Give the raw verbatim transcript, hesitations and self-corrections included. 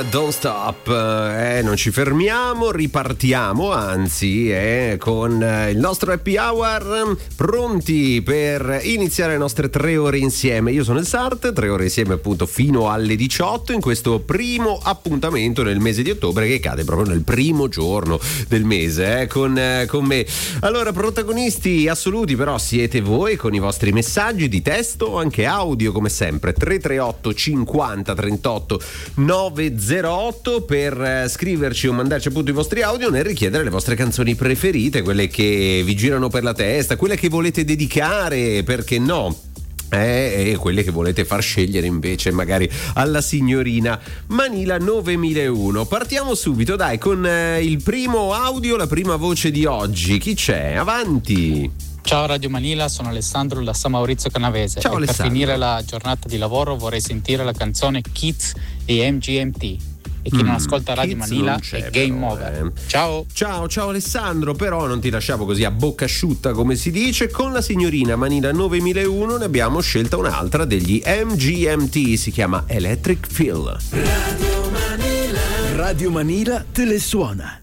Don't stop, eh, non ci fermiamo, ripartiamo, anzi, eh, con il nostro happy hour, pronti per iniziare le nostre tre ore insieme. Io sono il Sart, tre ore insieme appunto fino alle diciotto in questo primo appuntamento nel mese di ottobre, che cade proprio nel primo giorno del mese, eh, con, eh, con me. Allora, protagonisti assoluti però siete voi, con i vostri messaggi di testo o anche audio, come sempre. Tre tre otto cinquanta trentotto novanta otto per scriverci o mandarci appunto i vostri audio nel richiedere le vostre canzoni preferite, quelle che vi girano per la testa, quelle che volete dedicare, perché no, e quelle che volete far scegliere invece magari alla signorina Manila novemilauno. Partiamo subito, dai, con il primo audio, la prima voce di oggi. Chi c'è? Avanti. Ciao Radio Manila, sono Alessandro da San Maurizio Canavese. Ciao, e Alessandro. Per finire la giornata di lavoro vorrei sentire la canzone Kids di M G M T. E chi Mm, non ascolta Radio Kids Manila non c'è, è game però, over. eh. Ciao. Ciao, ciao Alessandro, però non ti lasciamo così a bocca asciutta, come si dice. Con la signorina Manila novemilauno ne abbiamo scelta un'altra degli M G M T, si chiama Electric Feel. Radio Manila, Radio Manila te le suona.